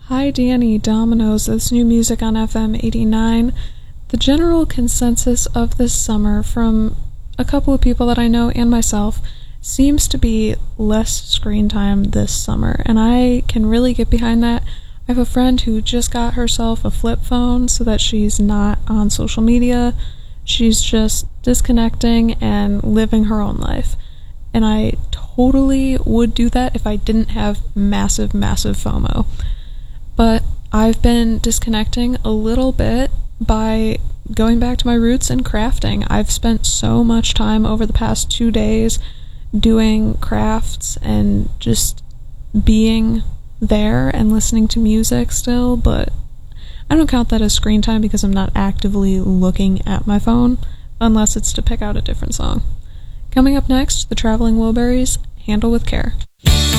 Hi Danny, Dominoes, this new music on FM 89. The general consensus of this summer from a couple of people that I know and myself seems to be less screen time this summer, and I can really get behind that. I have a friend who just got herself a flip phone so that she's not on social media. She's just disconnecting and living her own life. And I totally would do that if I didn't have massive FOMO. But I've been disconnecting a little bit by going back to my roots and crafting. I've spent so much time over the past 2 days doing crafts and just being there and listening to music still, but I don't count that as screen time because I'm not actively looking at my phone unless it's to pick out a different song. Coming up next, the Traveling Wilburys, Handle with Care.